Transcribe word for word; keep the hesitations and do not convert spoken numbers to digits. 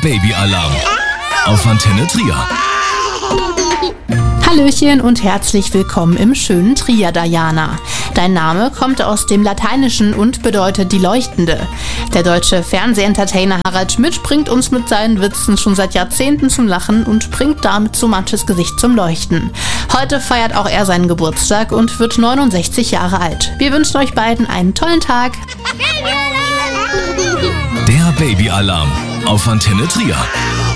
Babyalarm auf Antenne Trier. Hallöchen und herzlich willkommen im schönen Trier, Diana. Dein Name kommt aus dem Lateinischen und bedeutet die Leuchtende. Der deutsche Fernsehentertainer Harald Schmidt bringt uns mit seinen Witzen schon seit Jahrzehnten zum Lachen und bringt damit so manches Gesicht zum Leuchten. Heute feiert auch er seinen Geburtstag und wird neunundsechzig Jahre alt. Wir wünschen euch beiden einen tollen Tag. Der Babyalarm auf Antenne Trier.